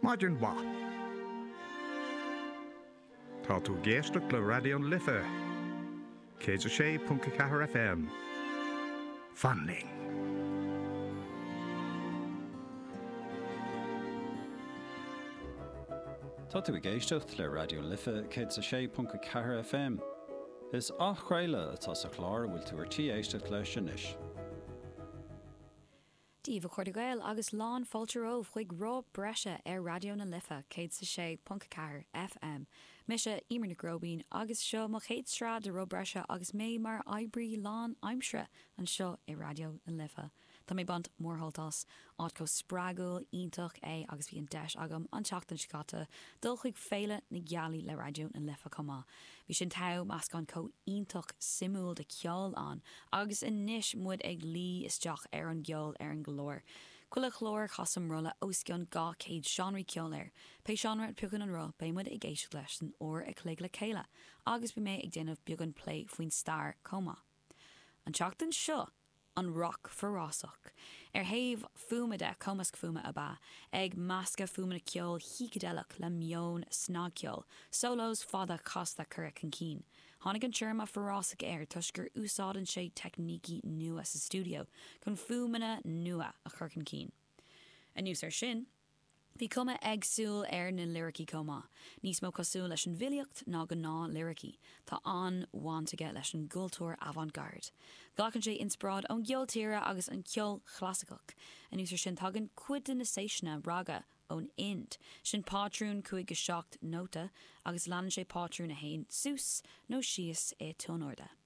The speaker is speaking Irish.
Maidin Wa. Tá tú géisteach le Radio Lifa. Céad a sé punca cahar FM. Fanning. Tá tú géisteach le Radio Lifa céad a sé punca cahar FM. Is achreile atá sa chlár bhfuil tú tí éisteach leis inis. Díomh chuirdeagail agus lán fáiltearóh chuig rá breise ar Radio na Lifa céad sa sé punca cahar FM. Mise imar na grobín agus seo mo chéad strá de rá breise agus mé mar aibrí lán aimsre an seo i Radio na Lifa. Tá mé bant mórholtas áit có sprágul ítach é agus bhí an deis agam an teachtain scata dul chuig féile na gealaí le Radio na Lifa comá. Bhí sin tau meas gan có ítach simúil de ceol an agus in níis muid ag lí isteach ar an geol ar an glór. Cuile chlór chasam rolla oscion gá céad seanraí ceolir. Pe seanra pugan an ro béimid ag géisiú leis an óir ag cléig le céile, agus bhí mé ag déanamh beagán play faoin star comá. An teachtain seo an rock forrásach. Haimh fumaide comasc fuma abba, ag masca fuma ceol hícadelach le mion snáceol, solos fada costa curric an cín. Hánig an teirma forrásach tuisgur úsáidan sé techníci nua sa studio, chun fumana nua a chur an cín. A nús ar sin, bhí cuma agsúil ar na lyricí comá. Níos mó cosúil leis an bhiliocht ná go ná lyricí. Tá an bhaintige leis an gultúir avant-garde. Ghlachann sé insprád an gheoltíre agus an ceol chlasicach. A nús ar sin tagann cuid na séisina raga ón int. Sin pátrún chuig go seacht nóta agus lean sé pátrún a hain sús nó síos é tónórda.